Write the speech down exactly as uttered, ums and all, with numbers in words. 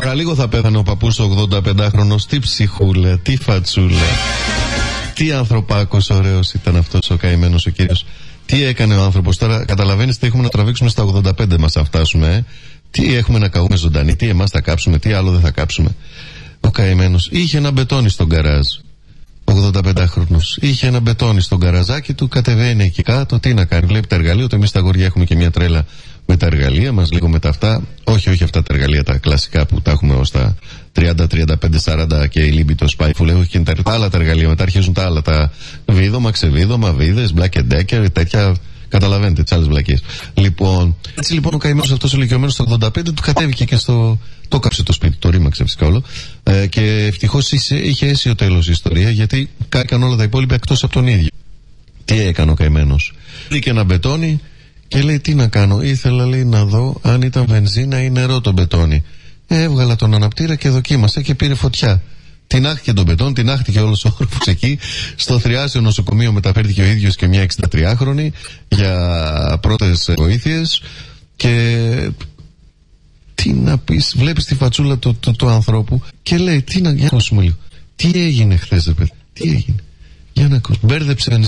Παραλίγο θα πέθανε ο παππούς ο ογδονταπεντάχρονος. Τι ψυχούλα, τι φατσούλα. Τι ανθρωπάκος ωραίος ήταν αυτός ο καημένος ο κύριος. Τι έκανε ο άνθρωπος. Τώρα καταλαβαίνεις τι έχουμε να τραβήξουμε στα ογδόντα πέντε μας να φτάσουμε. Ε? Τι έχουμε να καούμε ζωντανή, τι εμάς θα κάψουμε, τι άλλο δεν θα κάψουμε. Ο καημένος είχε ένα μπετόνι στον γκαράζ. ογδονταπεντάχρονος. Είχε ένα μπετόνι στον γκαραζάκι του, κατεβαίνει εκεί κάτω. Τι να κάνει, βλέπει τα εργαλεία. Ότι εμείς στα αγόρια έχουμε και μια τρέλα με τα εργαλεία μας, λίγο με τα αυτά. Όχι, όχι αυτά τα εργαλεία τα κλασικά που τα έχουμε ως τα τριάντα, τριάντα πέντε, σαράντα και η λίμπη το σπάει. Που λέω, και τα άλλα τα εργαλεία. Μετά αρχίζουν τα άλλα. Τα βίδωμα, ξεβίδωμα, βίδες, Black and Decker, τέτοια. Καταλαβαίνετε τις άλλες βλακίες. Λοιπόν, έτσι λοιπόν ο καημένος αυτός ηλικιωμένος στο ογδόντα πέντε του κατέβηκε και στο. Το κάψε το σπίτι, το ρήμαξε φυσικά όλο. Ε, και ευτυχώς είχε αίσιο τέλος η ιστορία, γιατί κάηκαν όλα τα υπόλοιπα εκτός από τον ίδιο. Τι έκανε ο καημένος. Βρήκε ένα μπετόνι και λέει: τι να κάνω. Ήθελα, λέει, να δω αν ήταν βενζίνα ή νερό το μπετόνι. Ε, έβγαλα τον αναπτήρα και δοκίμασα και πήρε φωτιά. Την άχτηκε τον μπετόν, την άχτηκε όλος ο όροφος εκεί. Στο θριάσιο νοσοκομείο μεταφέρθηκε ο ίδιος και μια εξηντατριάχρονη για πρώτες βοήθειες. Και τι να πεις, βλέπεις τη φατσούλα του το, το, το ανθρώπου και λέει: τι να, για να ακούσουμε λίγο. Τι έγινε χθες, ρε παιδί, τι έγινε. Για να ακούσουμε. Μπέρδεψε